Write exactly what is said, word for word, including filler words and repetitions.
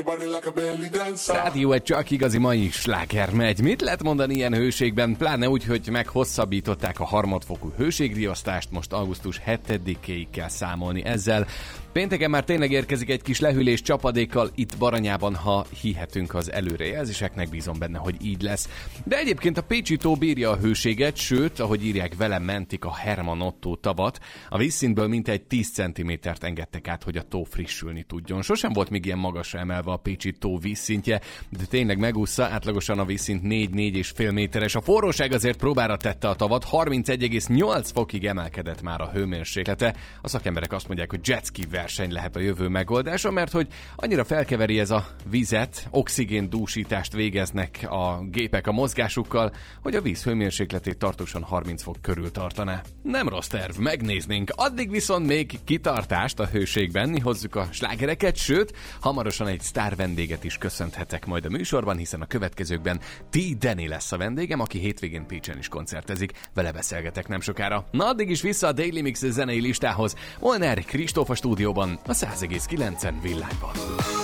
Rádió egy csak igazi mai sláger megy. Mit lehet mondani ilyen hőségben? Pláne úgy, hogy meghosszabbították a harmadfokú hőségriasztást, most augusztus hetedikéig kell számolni ezzel. Pénteken már tényleg érkezik egy kis lehűlés csapadékkal itt Baranyában, ha hihetünk az előrejelzéseknek, bízom benne, hogy így lesz. De egyébként a Pécsi tó bírja a hőséget, sőt, ahogy írják, velem mentik a Herman Ottó tavat. A vízszintből mintegy tíz centimétert engedtek át, hogy a tó frissülni tudjon. Sosem volt még ilyen magasra emelve a Pécsi tó vízszintje, de tényleg megúszza, átlagosan a vízszint négy-négy és fél méteres. A forróság azért próbára tette a tavat, harmincegy egész nyolc fokig emelkedett már a hőmérséklete. A szakemberek azt mondják, hogy jetski verseny lehet a jövő megoldása, mert hogy annyira felkeveri ez a vizet, oxigén dúsítást végeznek a gépek a mozgásukkal, hogy a víz hőmérsékletét tartósan harminc fok körül tartaná. Nem rossz terv, megnéznénk. Addig viszont még kitartást a hőségben, hozzuk a slágereket, sőt, hamarosan egy sztár vendéget is köszönhetek majd a műsorban, hiszen a következőkben T. Danny lesz a vendégem, aki hétvégén Pécsen is koncertezik, vele beszélgetek nem sokára. Na addig is vissza a Daily Mix zenei listához. Molnár Kristóf a stúdióban, a száz egész kilencen Villányban.